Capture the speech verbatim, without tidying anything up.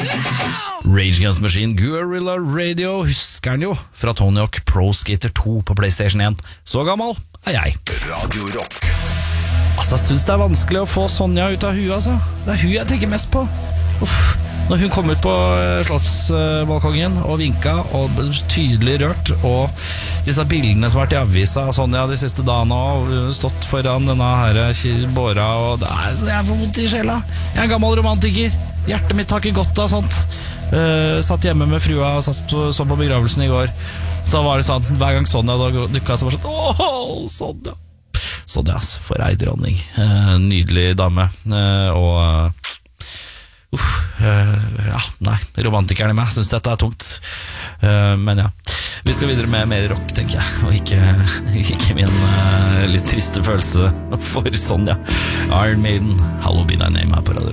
Rage Against the Machine, Guerrilla Radio, husker den jo fra Tony Hawk Pro Skater to på PlayStation one. Så gammel er jeg. Radio Rock. Altså, jeg synes det er vanskelig å få Sonja ut av huet, altså. Det er hun jeg tenker mest på. Uff. Når hun kom ut på slottsbalkongen og vinket og ble tydelig rørt, og disse bildene som har vært i avisa av Sonja de siste dagene, og hun har stått foran denne her båra, og det er, jeg får vondt i sjela. Jeg er en gammel romantiker. Hjertet mitt har ikke godt av sånt. Uh, satt hjemme med frua og satt på, så på begravelsen i går. Så var det sånn, hver gang Sonja dukket, så var det sånn, åh, Sonja. Sonja, altså, for ei dronning. Uh, nydelig dame. Uh, og uh, Uff, uh, ja, nei, romantikeren i meg synes dette er tungt, uh, men ja, vi skal videre med mer rock, tenker jeg, og ikke, ikke min uh, litt triste følelse for Sonja. Iron Maiden, Hallow Be Thy Name her på Radio.